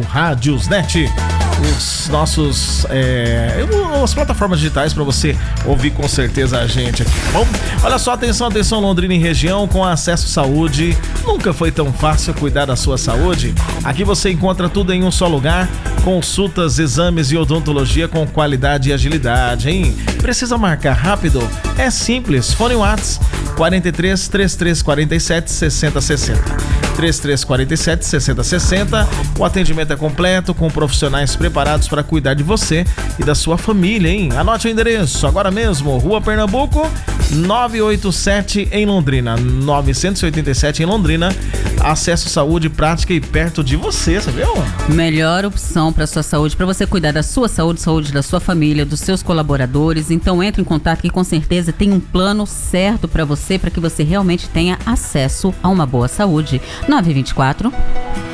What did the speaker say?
Radiosnet. Os nossos as plataformas digitais para você ouvir com certeza a gente aqui, tá bom? Olha só, atenção Londrina e região, com Acesso Saúde. Nunca foi tão fácil cuidar da sua saúde. Aqui você encontra tudo em um só lugar: consultas, exames e odontologia com qualidade e agilidade, hein? Precisa marcar rápido? É simples, fone WhatsApp 43 3347 6060. 3347 6060. O atendimento é completo, com profissionais preparados para cuidar de você e da sua família, hein? Anote o endereço agora mesmo: Rua Pernambuco 987 em Londrina, 987 em Londrina. Acesso Saúde, prática e perto de você, sabe? Melhor opção para sua saúde, para você cuidar da sua saúde, saúde da sua família, dos seus colaboradores. Então entre em contato, que com certeza tem um plano certo para você, para que você realmente tenha acesso a uma boa saúde. 924